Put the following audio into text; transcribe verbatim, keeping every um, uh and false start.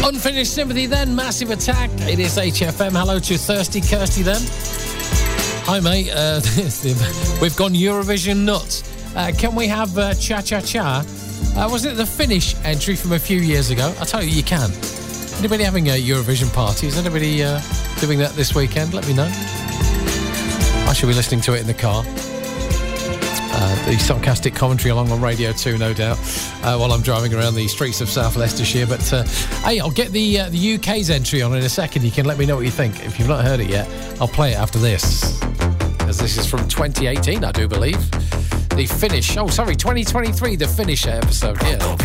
Unfinished Sympathy then, Massive Attack. It is H F M. Hello to Thirsty Kirsty then. Hi, mate. Uh, we've gone Eurovision nuts. Uh, can we have uh, Cha Cha Cha? Uh, wasn't it the Finnish entry from a few years ago? I'll tell you, you can. Anybody having a Eurovision party? Is anybody uh, doing that this weekend? Let me know. I should be listening to it in the car. Uh, the sarcastic commentary along on Radio two, no doubt, uh, while I'm driving around the streets of South Leicestershire. But, uh, hey, I'll get the uh, the U K's entry on in a second. You can let me know what you think. If you've not heard it yet, I'll play it after this. As this is from twenty eighteen, I do believe. The Finnish, oh, sorry, twenty twenty-three, the Finnish episode, yeah.